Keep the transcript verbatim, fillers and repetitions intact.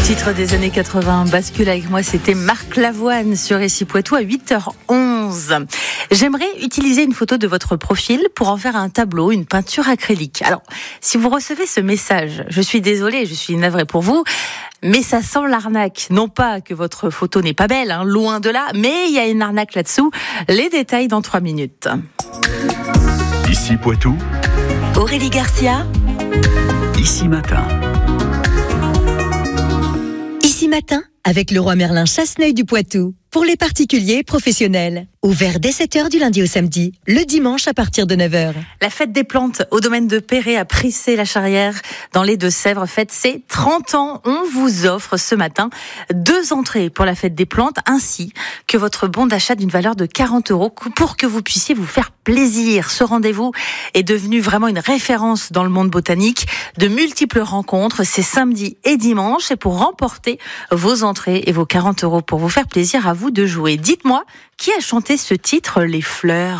Titre des années quatre-vingts, bascule avec moi, c'était Marc Lavoine sur R C I Poitou à huit heures onze. J'aimerais utiliser une photo de votre profil pour en faire un tableau, une peinture acrylique. Alors, si vous recevez ce message, je suis désolée, je suis navrée pour vous, mais ça sent l'arnaque. Non pas que votre photo n'est pas belle, hein, loin de là, mais il y a une arnaque là-dessous. Les détails dans trois minutes. Ici Poitou, Aurélie Garcia, Ici Matin. Ici Matin, avec le Roi Merlin Chasseneuil du Poitou. Pour les particuliers et professionnels. Ouvert dès sept heures du lundi au samedi, le dimanche à partir de neuf heures. La fête des plantes au domaine de Perret à Prissé-la-Charrière, dans les Deux-Sèvres, fête ses trente ans. On vous offre ce matin deux entrées pour la fête des plantes, ainsi que votre bon d'achat d'une valeur de quarante euros pour que vous puissiez vous faire plaisir. Ce rendez-vous est devenu vraiment une référence dans le monde botanique. De multiples rencontres, c'est samedi et dimanche. Et pour remporter vos entrées et vos quarante euros pour vous faire plaisir, à vous de jouer. Dites-moi, qui a chanté ce titre, Les Fleurs ?